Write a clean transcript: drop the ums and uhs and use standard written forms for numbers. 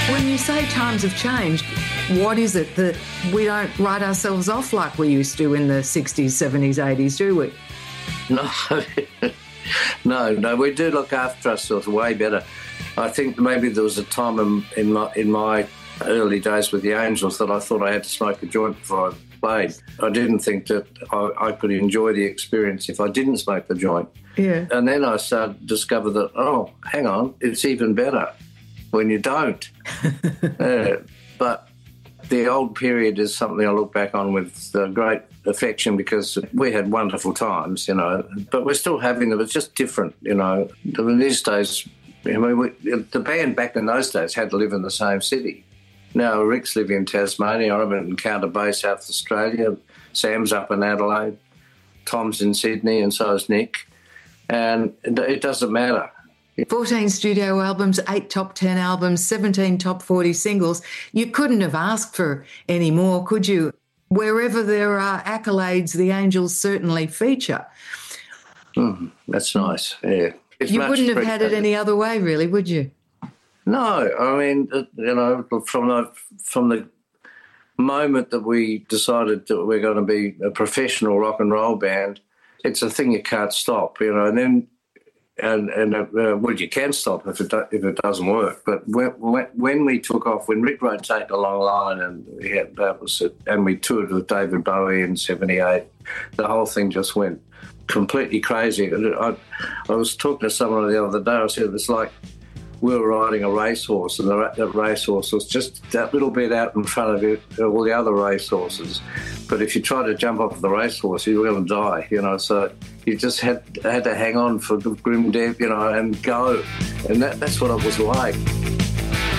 When you say times have changed, what is it that we don't write ourselves off like we used to in the 60s, 70s, 80s, do we? No, we do look after ourselves way better. I think maybe there was a time in my early days with the Angels that I thought I had to smoke a joint before I played. I didn't think that I could enjoy the experience if I didn't smoke the joint. Yeah. And then I started to discover that, oh, hang on, it's even better when you don't. But the old period is something I look back on with great affection because we had wonderful times, you know, but we're still having them. It's just different, you know. In these days, I mean, the band back in those days had to live in the same city. Now Rick's living in Tasmania, I'm in Counter Bay, South Australia, Sam's up in Adelaide, Tom's in Sydney, and so is Nick. And it doesn't matter. 14 studio albums, 8 top 10 albums, 17 top 40 singles. You couldn't have asked for any more, could you? Wherever there are accolades, the Angels certainly feature. That's nice, yeah. You wouldn't have had it any other way, really, would you? No, I mean, you know, from the moment that we decided that we're going to be a professional rock and roll band, it's a thing you can't stop, you know. And then, well, you can stop if it doesn't work. But when we took off, when Rick wrote "Take a Long Line" and that was it, and we toured with David Bowie in '78, the whole thing just went completely crazy. I was talking to someone the other day. I said it's like we were riding a racehorse, and that racehorse was just that little bit out in front of all the other racehorses. But if you try to jump off the racehorse, you're going to die, you know. So you just had to hang on for the grim death, you know, and go. And that's what it was like.